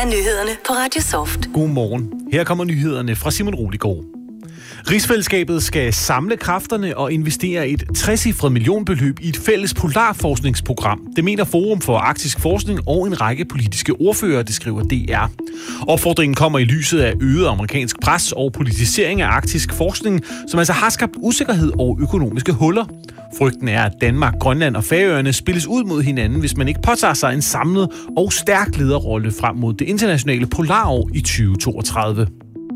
er nyhederne på Radio Soft. Godmorgen. Her kommer nyhederne fra Simon Roligård. Rigsfællesskabet skal samle kræfterne og investere et 60-cifret millionbeløb i et fælles polarforskningsprogram. Det mener Forum for Arktisk Forskning og en række politiske ordfører, det skriver DR. Opfordringen kommer i lyset af øget amerikansk pres og politisering af arktisk forskning, som altså har skabt usikkerhed og økonomiske huller. Frygten er, at Danmark, Grønland og Færøerne spilles ud mod hinanden, hvis man ikke påtager sig en samlet og stærk lederrolle frem mod det internationale polarår i 2032.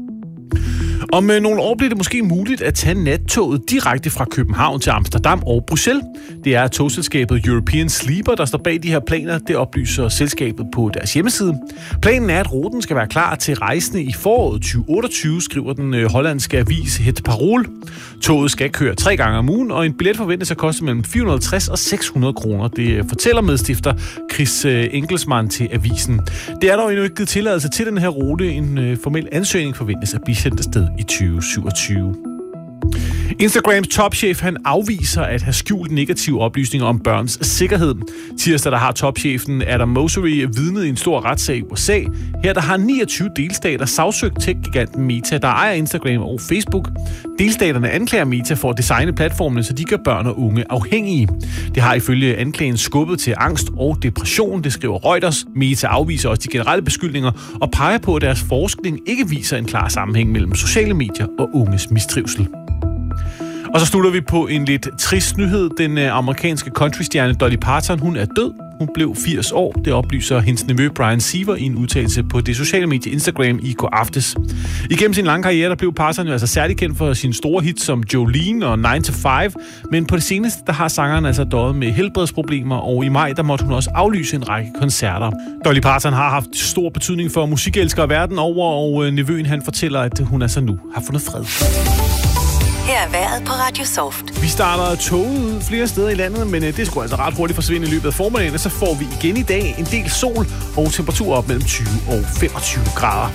Om nogle år bliver det måske muligt at tage nattoget direkte fra København til Amsterdam og Bruxelles. Det er togselskabet European Sleeper, der står bag de her planer. Det oplyser selskabet på deres hjemmeside. Planen er, at ruten skal være klar til rejsende i foråret 2028, skriver den hollandske avis Het Parool. Toget skal køre 3 gange om ugen, og en billet forventes at koste mellem 450 og 600 kroner. Det fortæller medstifter Chris Enkelsmann til avisen. Det er dog endnu ikke givet tilladelse til den her rute. En formel ansøgning forventes at blive sendt afsted i 2027. Instagrams topchef han afviser at have skjult negative oplysninger om børns sikkerhed. Tirsdag der har topchefen Adam Mosseri vidnet i en stor retssag i USA. Her der har 29 delstater sagsøgt tech-giganten Meta, der ejer Instagram og Facebook. Delstaterne anklager Meta for at designe platformene, så de gør børn og unge afhængige. Det har ifølge anklagen skubbet til angst og depression, det skriver Reuters. Meta afviser også de generelle beskyldninger og peger på, at deres forskning ikke viser en klar sammenhæng mellem sociale medier og unges mistrivsel. Og så slutter vi på en lidt trist nyhed. Den amerikanske countrystjerne Dolly Parton, hun er død. Hun blev 80 år. Det oplyser hendes nevø Brian Seaver i en udtalelse på det sociale medie Instagram i går aftes. Igennem sin lange karriere, der blev Parton jo altså særlig kendt for sine store hits som Jolene og 9 to 5. Men på det seneste, der har sangeren altså døjet med helbredsproblemer, og i maj, der måtte hun også aflyse en række koncerter. Dolly Parton har haft stor betydning for musikelskere verden over, og nevøen han fortæller, at hun altså nu har fundet fred. Her er vejret på Radio Soft. Vi starter toget flere steder i landet, men det skulle altså ret hurtigt forsvinde i løbet af formiddagen, og så får vi igen i dag en del sol og temperatur op mellem 20 og 25 grader.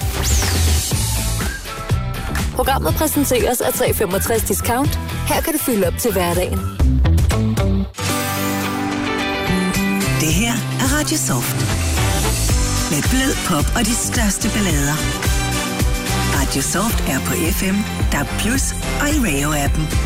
Programmet præsenteres af 365 Discount. Her kan du fylde op til hverdagen. Det her er Radio Soft. Med blød pop og de største ballader. Radio Soft er på FM, DAB+ og i Radio-appen.